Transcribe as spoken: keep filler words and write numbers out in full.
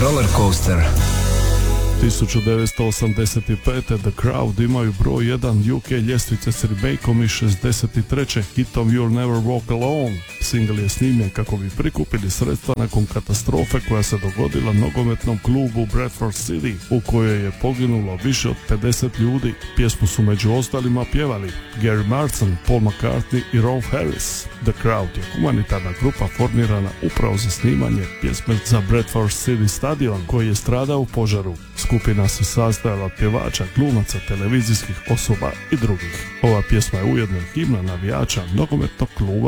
Roller Coaster. tisuću devetsto osamdeset pete. The Crowd imaju broj jedan U K ljestvice s remakeom iz šezdeset treće hitom You'll Never Walk Alone. Single je snimljen kako bi prikupili sredstva nakon katastrofe koja se dogodila nogometnom klubu Bradford City, u kojoj je poginulo više od pedeset ljudi. Pjesmu su među ostalima pjevali Gary Martin, Paul McCartney i Rolf Harris. The Crowd je humanitarna grupa formirana upravo za snimanje pjesme za Bradford City stadion koji je stradao u požaru. Skupina se sastojala od pjevača, glumaca, televizijskih osoba i drugih. Ova pjesma je ujedno himna navijača nogometnog kluba